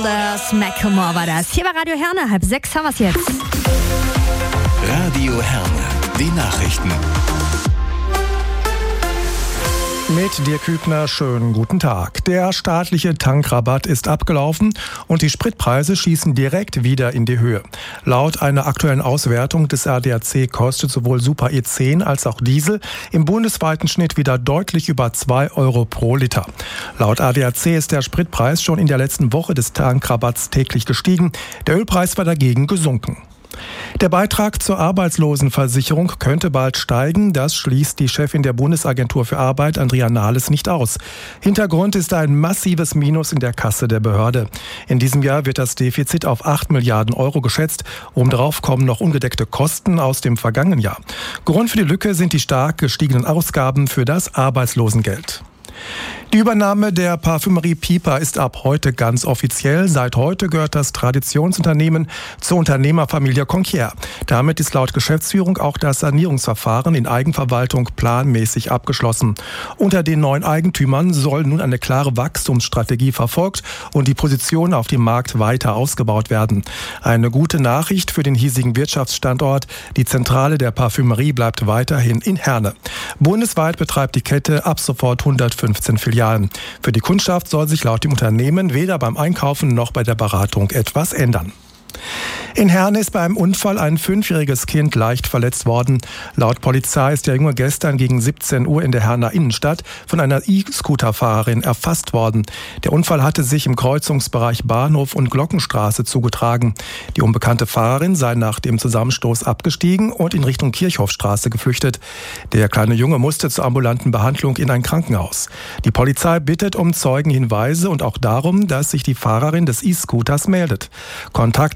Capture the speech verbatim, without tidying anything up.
Das Macklemore war das. Hier bei Radio Herne, halb sechs haben wir es jetzt. Radio Herne, die Nachrichten. Mit Dirk Hübner, schönen guten Tag. Der staatliche Tankrabatt ist abgelaufen und die Spritpreise schießen direkt wieder in die Höhe. Laut einer aktuellen Auswertung des A D A C kostet sowohl Super E zehn als auch Diesel im bundesweiten Schnitt wieder deutlich über zwei Euro pro Liter. Laut A D A C ist der Spritpreis schon in der letzten Woche des Tankrabatts täglich gestiegen. Der Ölpreis war dagegen gesunken. Der Beitrag zur Arbeitslosenversicherung könnte bald steigen. Das schließt die Chefin der Bundesagentur für Arbeit, Andrea Nahles, nicht aus. Hintergrund ist ein massives Minus in der Kasse der Behörde. In diesem Jahr wird das Defizit auf acht Milliarden Euro geschätzt. Obendrauf kommen noch ungedeckte Kosten aus dem vergangenen Jahr. Grund für die Lücke sind die stark gestiegenen Ausgaben für das Arbeitslosengeld. Die Übernahme der Parfümerie Piper ist ab heute ganz offiziell. Seit heute gehört das Traditionsunternehmen zur Unternehmerfamilie Conquier. Damit ist laut Geschäftsführung auch das Sanierungsverfahren in Eigenverwaltung planmäßig abgeschlossen. Unter den neuen Eigentümern soll nun eine klare Wachstumsstrategie verfolgt und die Position auf dem Markt weiter ausgebaut werden. Eine gute Nachricht für den hiesigen Wirtschaftsstandort. Die Zentrale der Parfümerie bleibt weiterhin in Herne. Bundesweit betreibt die Kette ab sofort hundertfünfzehn Filialen. Für die Kundschaft soll sich laut dem Unternehmen weder beim Einkaufen noch bei der Beratung etwas ändern. In Herne ist bei einem Unfall ein fünfjähriges Kind leicht verletzt worden. Laut Polizei ist der Junge gestern gegen siebzehn Uhr in der Herner Innenstadt von einer E-Scooter-Fahrerin erfasst worden. Der Unfall hatte sich im Kreuzungsbereich Bahnhof und Glockenstraße zugetragen. Die unbekannte Fahrerin sei nach dem Zusammenstoß abgestiegen und in Richtung Kirchhofstraße geflüchtet. Der kleine Junge musste zur ambulanten Behandlung in ein Krankenhaus. Die Polizei bittet um Zeugenhinweise und auch darum, dass sich die Fahrerin des E-Scooters meldet. Kontakt